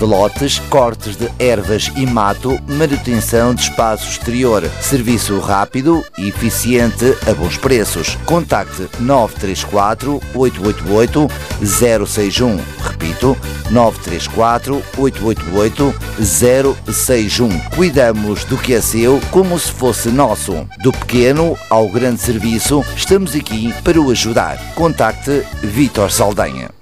Lotes, cortes de ervas e mato, manutenção de espaço exterior. Serviço rápido e eficiente a bons preços. Contacte 934 888 061. Repito, 934 888 061. Cuidamos do que é seu como se fosse nosso. Do pequeno ao grande serviço, estamos aqui para o ajudar. Contacte Vítor Saldanha.